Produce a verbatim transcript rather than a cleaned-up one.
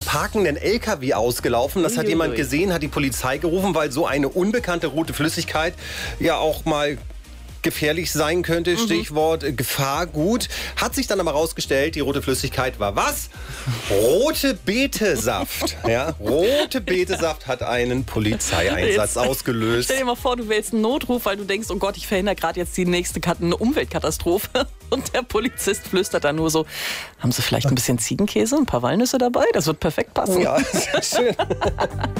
parkenden L K W ausgelaufen. Das hat Uiuiui. jemand gesehen, hat die Polizei gerufen, weil so eine unbekannte rote Flüssigkeit ja auch mal gefährlich sein könnte. Mhm. Stichwort äh, Gefahrgut. Hat sich dann aber rausgestellt, die rote Flüssigkeit war was? Rote Betesaft. Ja, rote Betesaft hat einen Polizeieinsatz Jetzt ausgelöst. Stell dir mal vor, du wählst einen Notruf, weil du denkst, oh Gott, ich verhindere gerade jetzt die nächste Kat- eine Umweltkatastrophe. Und der Polizist flüstert dann nur so, haben Sie vielleicht ein bisschen Ziegenkäse, ein paar Walnüsse dabei? Das wird perfekt passen. Ja, schön.